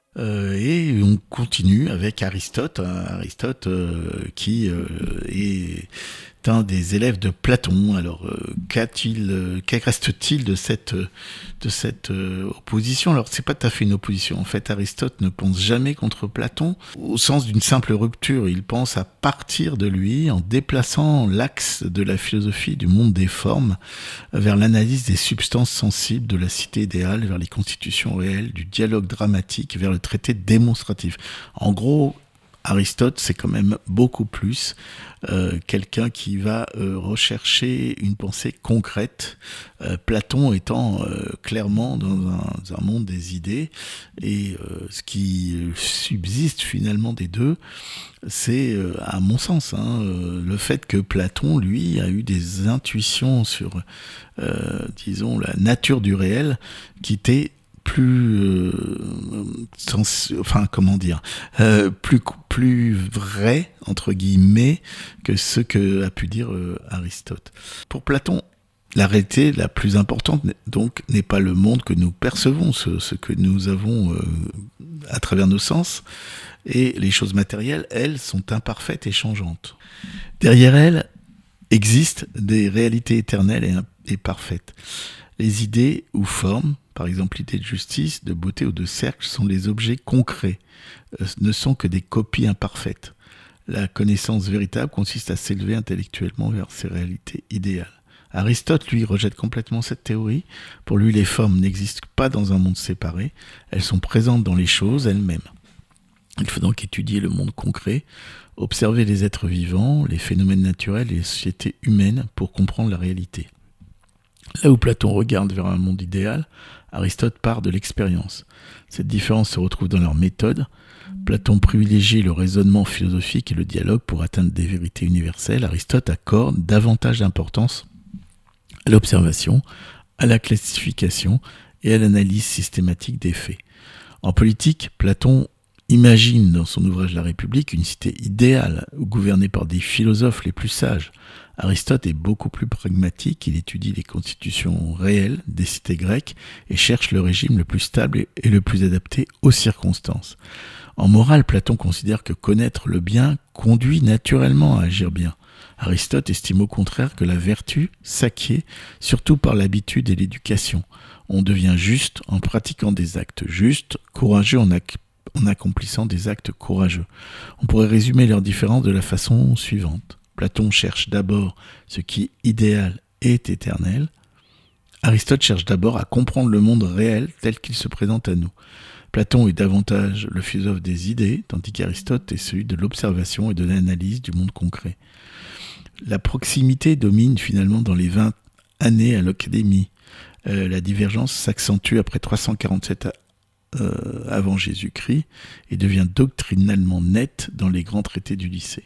Et on continue avec Aristote, qui est un des élèves de Platon. Alors, reste-t-il de cette opposition? Alors, c'est pas tout à fait une opposition. En fait, Aristote ne pense jamais contre Platon au sens d'une simple rupture. Il pense à partir de lui en déplaçant l'axe de la philosophie du monde des formes vers l'analyse des substances sensibles, de la cité idéale, vers les constitutions réelles, du dialogue dramatique, vers le traité démonstratif. En gros, Aristote, c'est quand même beaucoup plus quelqu'un qui va rechercher une pensée concrète, Platon étant clairement dans un monde des idées, et ce qui subsiste finalement des deux, c'est, à mon sens, le fait que Platon, lui, a eu des intuitions sur, disons, la nature du réel qui étaient plus comment dire, plus vrai entre guillemets que ce que a pu dire Aristote. Pour Platon, la réalité la plus importante donc n'est pas le monde que nous percevons, ce que nous avons à travers nos sens, et les choses matérielles, elles, sont imparfaites et changeantes. Derrière elles existent des réalités éternelles et parfaites. Les idées ou formes, par exemple l'idée de justice, de beauté ou de cercle, sont les objets concrets, ne sont que des copies imparfaites. La connaissance véritable consiste à s'élever intellectuellement vers ces réalités idéales. Aristote, lui, rejette complètement cette théorie. Pour lui, les formes n'existent pas dans un monde séparé, elles sont présentes dans les choses elles-mêmes. Il faut donc étudier le monde concret, observer les êtres vivants, les phénomènes naturels et les sociétés humaines pour comprendre la réalité. Là où Platon regarde vers un monde idéal, Aristote part de l'expérience. Cette différence se retrouve dans leur méthode. Platon privilégie le raisonnement philosophique et le dialogue pour atteindre des vérités universelles. Aristote accorde davantage d'importance à l'observation, à la classification et à l'analyse systématique des faits. En politique, Platon imagine dans son ouvrage La République une cité idéale, gouvernée par des philosophes les plus sages. Aristote est beaucoup plus pragmatique, il étudie les constitutions réelles des cités grecques et cherche le régime le plus stable et le plus adapté aux circonstances. En morale, Platon considère que connaître le bien conduit naturellement à agir bien. Aristote estime au contraire que la vertu s'acquiert surtout par l'habitude et l'éducation. On devient juste en pratiquant des actes justes, courageux en accomplissant des actes courageux. On pourrait résumer leurs différences de la façon suivante. Platon cherche d'abord ce qui est idéal et éternel. Aristote cherche d'abord à comprendre le monde réel tel qu'il se présente à nous. Platon est davantage le philosophe des idées, tandis qu'Aristote est celui de l'observation et de l'analyse du monde concret. La proximité domine finalement dans les 20 années à l'Académie. La divergence s'accentue après 347 avant Jésus-Christ et devient doctrinalement nette dans les grands traités du lycée.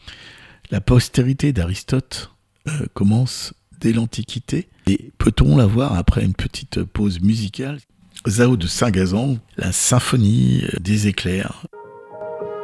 La postérité d'Aristote commence dès l'Antiquité, et peut-on la voir après une petite pause musicale? Zao de Saint-Gazan, la symphonie des éclairs.